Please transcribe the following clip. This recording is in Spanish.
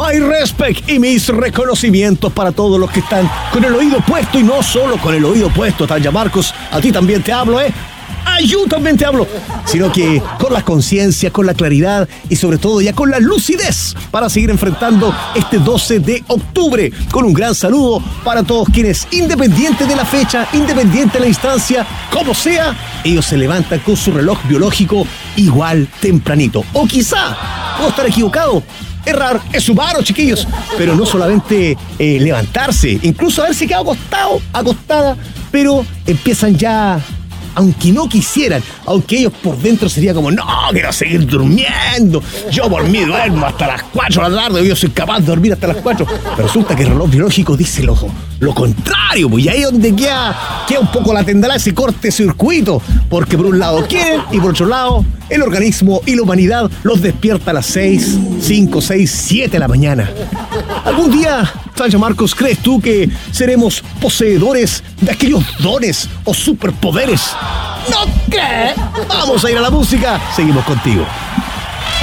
My respect y mis reconocimientos para todos los que están con el oído puesto, y no solo con el oído puesto, Tanya Marcos, a ti también te hablo, yo también te hablo, sino que con la conciencia, con la claridad y sobre todo ya con la lucidez para seguir enfrentando este 12 de octubre, con un gran saludo para todos quienes, independiente de la fecha, independiente de la instancia, como sea, ellos se levantan con su reloj biológico igual tempranito. O quizá, puedo estar equivocado, errar es humano, chiquillos, pero no solamente levantarse, incluso haberse quedado acostada, pero empiezan ya, aunque no quisieran, aunque ellos por dentro sería como, no, quiero seguir durmiendo, yo por mí duermo hasta las 4 de la tarde, yo soy capaz de dormir hasta las 4, pero resulta que el reloj biológico dice lo contrario, pues, y ahí es donde queda un poco la tendalá, ese cortocircuito, porque por un lado quieren y por otro lado el organismo y la humanidad los despierta a las 6, 5, 6, 7 de la mañana. ¿Algún día, Tanya Marcos, crees tú que seremos poseedores de aquellos dones o superpoderes? ¿No crees? Vamos a ir a la música, seguimos contigo.